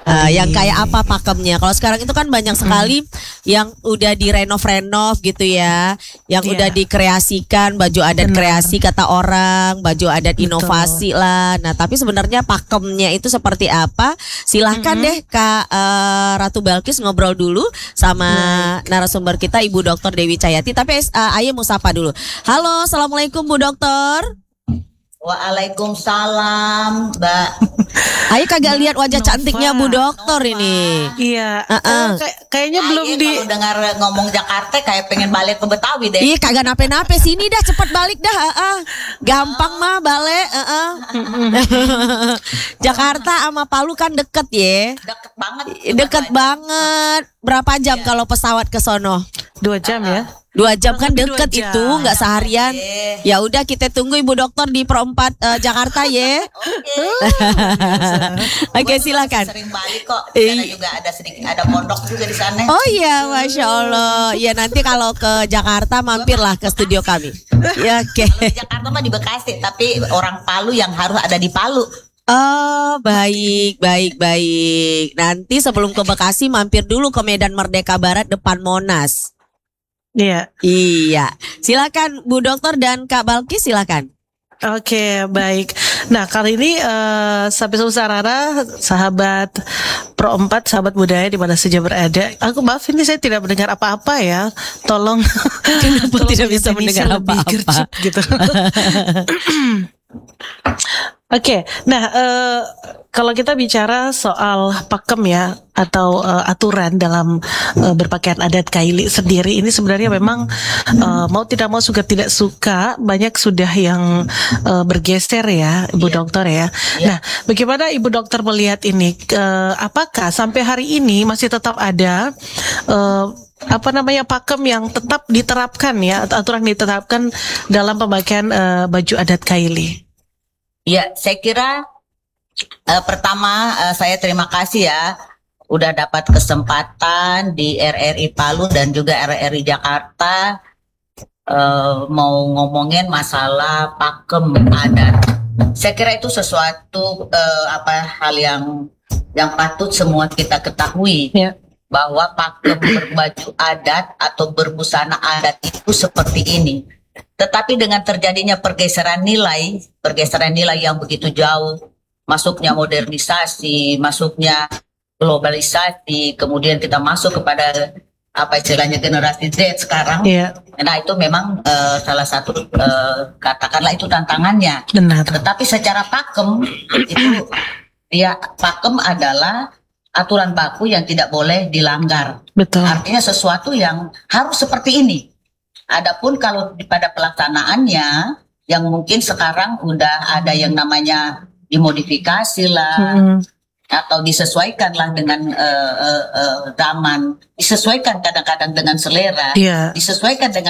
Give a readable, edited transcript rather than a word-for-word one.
Yang kayak apa pakemnya? Kalau sekarang itu kan banyak sekali yang udah direnov-renov gitu ya, yang Iya. udah dikreasikan baju adat Benar. kreasi kata orang, baju adat Betul. inovasi lah. Nah, tapi sebenarnya pakemnya itu seperti apa? Silahkan deh Kak Ratu Balkis ngobrol dulu sama narasumber kita Ibu Dr. Dewi Cahyati. Tapi Ayo mau sapa dulu. Halo, assalamualaikum Bu Dokter. Waalaikumsalam, Mbak. Ayo kagak lihat wajah cantiknya Bu Dokter ini. Iya. Kayaknya belum Aye di. kalau dengar ngomong Jakarta kayak pengen balik ke Betawi deh. Iya kagak nape-nape, sini dah cepet balik dah. Gampang mah balik. Jakarta sama Palu kan deket ya. Deket banget. Deket banget. Berapa jam kalau pesawat ke sono? 2 jam ya. 2 jam kan Kurang lebih deket 2 jam. itu, nggak seharian. Ya udah kita tunggu Ibu Dokter di Pro 4 Jakarta ya. Oke, silakan. Sering balik kok. Di sana juga ada pondok juga di sana. Oh iya, Masya Allah. Ya nanti kalau ke Jakarta mampirlah ke studio kami. Ya oke. Kalau di Jakarta mah di Bekasi, tapi orang Palu yang harus ada di Palu. Oh baik. Nanti sebelum ke Bekasi mampir dulu ke Medan Merdeka Barat depan Monas. Iya. Iya. Silakan Bu Dokter dan Kak Balkis silakan. Oke, baik. Nah, kali ini Sapi Sarara, sahabat Pro 4, sahabat budaya di mana saja berada. Aku maaf ini saya tidak mendengar apa-apa ya. Tolong. Kenapa tolong tidak bisa Indonesia mendengar lebih apa-apa? gercep gitu. Oke, nah kalau kita bicara soal pakem ya atau aturan dalam berpakaian adat Kaili sendiri ini sebenarnya memang mau tidak mau suka tidak suka banyak sudah yang bergeser ya Ibu Dokter ya. Nah, bagaimana Ibu Dokter melihat ini? Apakah sampai hari ini masih tetap ada pakem yang tetap diterapkan ya atau aturan diterapkan dalam pemakaian baju adat Kaili? Ya, saya kira pertama saya terima kasih ya udah dapat kesempatan di RRI Palu dan juga RRI Jakarta mau ngomongin masalah pakem adat. Saya kira itu sesuatu hal yang patut semua kita ketahui bahwa pakem berbaju adat atau berbusana adat itu seperti ini. Tetapi dengan terjadinya pergeseran nilai yang begitu jauh, masuknya modernisasi, masuknya globalisasi, kemudian kita masuk kepada istilahnya generasi Z sekarang. Nah itu memang salah satu katakanlah itu tantangannya. Benar. Tetapi secara pakem itu pakem adalah aturan baku yang tidak boleh dilanggar. Betul. Artinya sesuatu yang harus seperti ini. Adapun kalau pada pelaksanaannya yang mungkin sekarang udah ada yang namanya dimodifikasi lah atau disesuaikan lah dengan zaman, disesuaikan kadang-kadang dengan selera, disesuaikan dengan